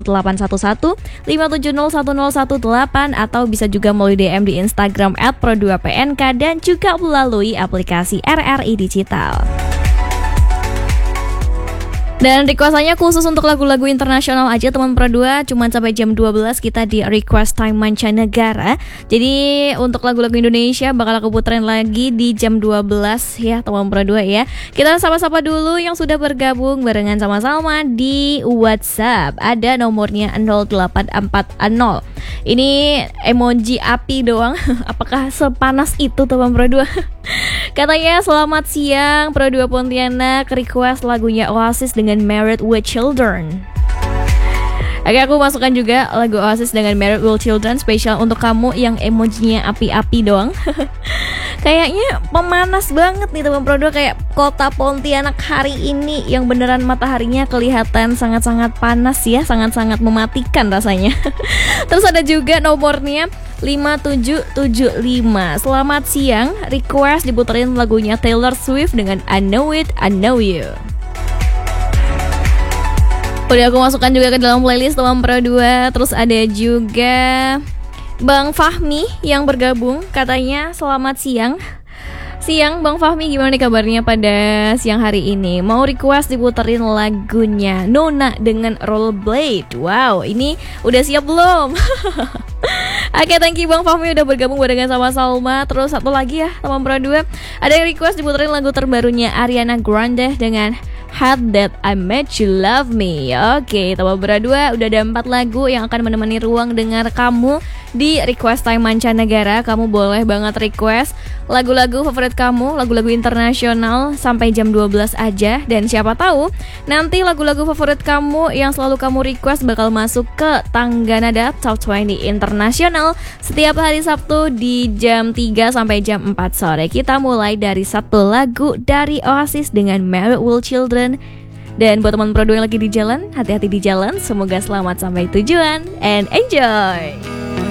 0811 5701018 atau bisa juga melalui DM di Instagram @pro2pnk dan juga melalui aplikasi RRI Digital. Dan requestannya khusus untuk lagu-lagu internasional aja teman Pro2, cuman sampai jam 12 kita di request time mancanegara. Jadi untuk lagu-lagu Indonesia bakal aku puterin lagi di jam 12 ya teman Pro2 ya. Kita sapa-sapa dulu yang sudah bergabung barengan sama Salma di WhatsApp. Ada nomornya 0840. Ini emoji api doang. Apakah sepanas itu teman Pro2? Katanya selamat siang Pro2 Pontianak, request lagunya Oasis dengan Married with Children. Oke, aku masukkan juga lagu Oasis dengan Married with Children spesial untuk kamu yang emojinya api-api doang. Kayaknya pemanas banget nih teman Pro2, kayak kota Pontianak hari ini yang beneran mataharinya kelihatan sangat-sangat panas ya, sangat-sangat mematikan rasanya. Terus ada juga nomornya 5775. Selamat siang, request diputerin lagunya Taylor Swift dengan I Know It, I Know You. Udah aku masukkan juga ke dalam playlist teman Pro2. Terus ada juga Bang Fahmi yang bergabung, katanya selamat siang. Siang Bang Fahmi, gimana nih kabarnya pada siang hari ini? Mau request diputerin lagunya Nona dengan Rollerblade. Wow, ini udah siap belum? Oke, thank you Bang Fahmi udah bergabung barengan sama Salma. Terus satu lagi ya teman Pro2, ada yang request diputerin lagu terbarunya Ariana Grande dengan Had That I Made You Love Me. Oke, teman Pro2, udah ada 4 lagu yang akan menemani ruang dengar kamu di request time mancanegara. Kamu boleh banget request lagu-lagu favorit kamu, lagu-lagu internasional sampai jam 12 aja. Dan siapa tahu nanti lagu-lagu favorit kamu yang selalu kamu request bakal masuk ke tangga nada Top 20 Internasional setiap hari Sabtu di jam 3 sampai jam 4 sore. Kita mulai dari satu lagu dari Oasis dengan Married with Children. Dan buat teman Pro2 yang lagi di jalan, hati-hati di jalan, semoga selamat sampai tujuan and enjoy.